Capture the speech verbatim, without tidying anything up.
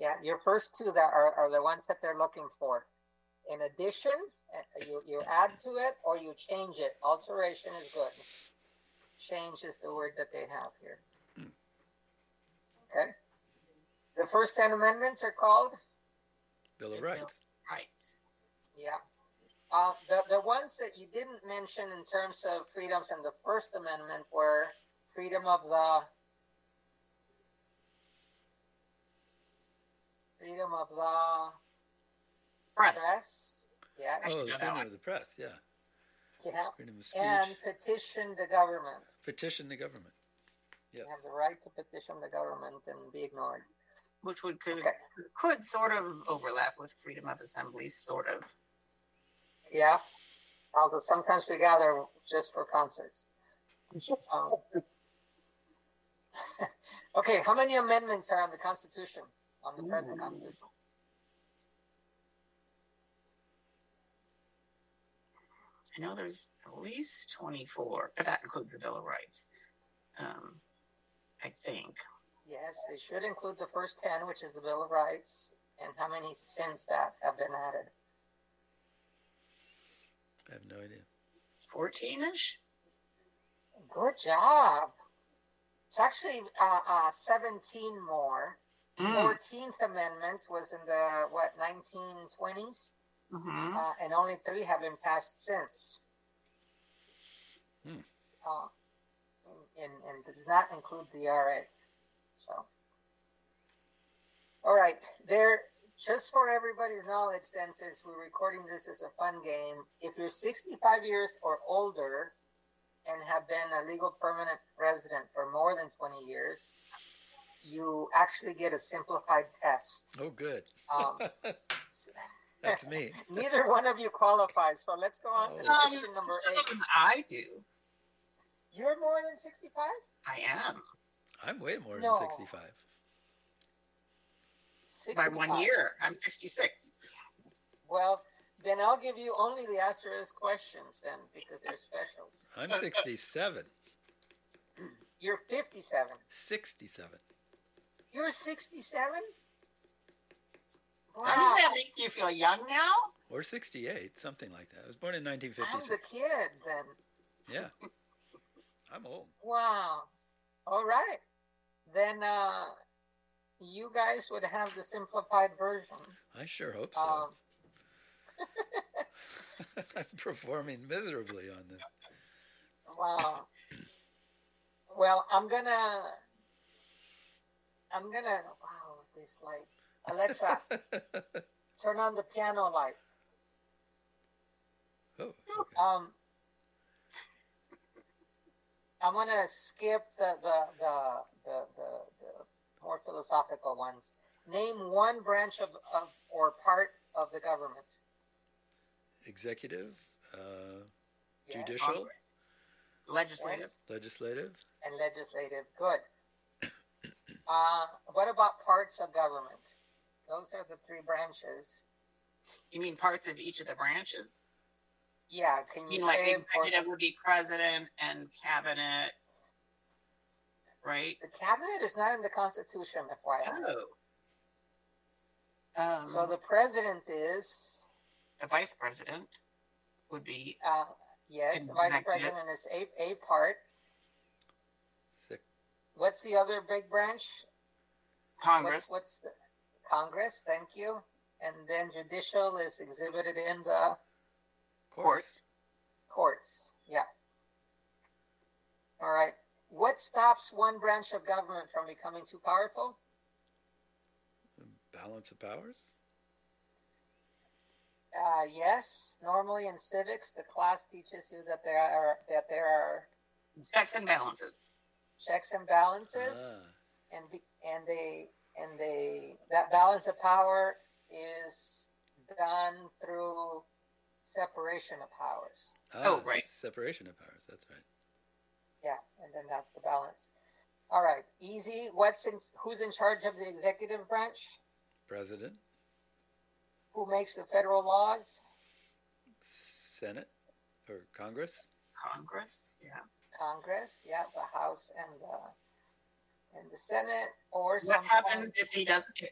Yeah, your first two that are, are the ones that they're looking for. In addition, you, you add to it or you change it. Alteration is good. Change is the word that they have here. Okay. The first ten amendments are called Bill of Rights. Bill of Rights. Yeah. Uh, the, the ones that you didn't mention in terms of freedoms in the First Amendment were freedom of the freedom of the press. press. Yeah. Oh, the freedom of the press, yeah. Yeah. Freedom of speech. And petition the government. Petition the government. Yes. You have the right to petition the government and be ignored. Which would could, okay. could sort of overlap with freedom of assembly, sort of. Yeah. Although sometimes we gather just for concerts. Um, okay, how many amendments are on the Constitution, on the present Ooh. Constitution? I know there's at least twenty-four, but that includes the Bill of Rights, um, I think. Yes, it should include the first ten, which is the Bill of Rights, and how many since that have been added? I have no idea. fourteen-ish? Good job. It's actually uh, uh, seventeen more. Mm. fourteenth Amendment was in the, what, nineteen twenties? Mm-hmm. Uh, and only three have been passed since. Hmm. Uh, and, and, and does not include the R A. So, all right. There, just for everybody's knowledge, then, since we're recording this as a fun game, if you're sixty-five years or older and have been a legal permanent resident for more than twenty years, you actually get a simplified test. Oh, good. Um, That's me. Neither one of you qualifies, so let's go on to um, question number eight. I do. You're more than sixty-five? I am. I'm way more no. than sixty-five. sixty-five. By one year. I'm sixty-six. Well, then I'll give you only the asterisk questions then, because they're specials. I'm sixty-seven. You're fifty-seven. sixty-seven. You're sixty-seven? Wow. Doesn't that make you feel young now? Or sixty-eight, something like that. I was born in nineteen fifty-six. I'm the kid then. Yeah. I'm old. Wow. All right. Then uh, you guys would have the simplified version. I sure hope so. Um, I'm performing miserably on this. Wow. Well, I'm gonna, I'm gonna, wow, this light. Alexa, turn on the piano light. Oh, okay. Um, I'm gonna skip the the, the the the the more philosophical ones. Name one branch of, of or part of the government. Executive, uh, yeah. judicial, Congress. Legislative, yes. legislative, and legislative. Good. Uh, what about parts of government? Those are the three branches. You mean parts of each of the branches? Yeah, can you, you mean say like executive would be president and cabinet, right? The cabinet is not in the Constitution, F Y I. Oh. Um, so the president is the vice president would be uh, yes, the vice president is a a part. Sick. What's the other big branch? Congress. What's, what's the Congress? Thank you. And then judicial is exhibited in the courts. Courts, yeah. All right. What stops one branch of government from becoming too powerful? Balance of powers? Uh, yes. Normally in civics, the class teaches you that there are that there are checks and balances. Checks and balances, ah. and be, and they and they that balance of power is done through separation of powers. Ah, oh, right. Separation of powers. That's right. Yeah, and then that's the balance. All right, easy. What's in? Who's in charge of the executive branch? President. Who makes the federal laws? Senate or Congress? Congress, yeah. Congress, yeah, the House and the and the Senate. Or what happens if he doesn't?